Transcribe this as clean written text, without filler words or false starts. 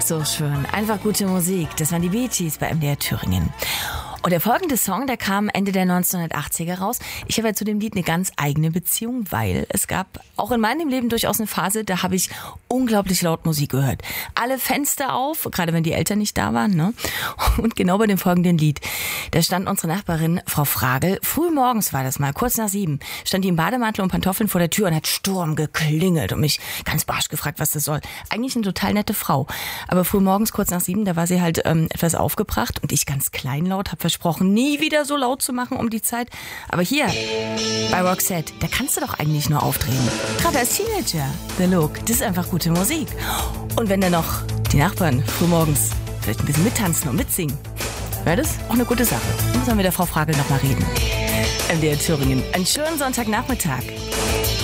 So schön. Einfach gute Musik. Das waren die Bee Gees bei MDR Thüringen. Und der folgende Song, der kam Ende der 1980er raus. Ich habe ja zu dem Lied eine ganz eigene Beziehung, weil es gab auch in meinem Leben durchaus eine Phase, da habe ich unglaublich laut Musik gehört. Alle Fenster auf, gerade wenn die Eltern nicht da waren, ne? Und genau bei dem folgenden Lied, da stand unsere Nachbarin, Frau Fragel, früh morgens war das mal, kurz nach 7, stand die im Bademantel und Pantoffeln vor der Tür und hat Sturm geklingelt und mich ganz barsch gefragt, was das soll. Eigentlich eine total nette Frau. Aber früh morgens, kurz nach 7, da war sie halt etwas aufgebracht und ich ganz kleinlaut habe versprochen, nie wieder so laut zu machen um die Zeit. Aber hier, bei Roxette, da kannst du doch eigentlich nur aufdrehen. Gerade als Teenager. The Look, das ist einfach gute Musik. Und wenn dann noch die Nachbarn frühmorgens vielleicht ein bisschen mittanzen und mitsingen, wäre das auch eine gute Sache. Da müssen wir mit der Frau Fragel noch mal reden. MDR Thüringen, einen schönen Sonntagnachmittag.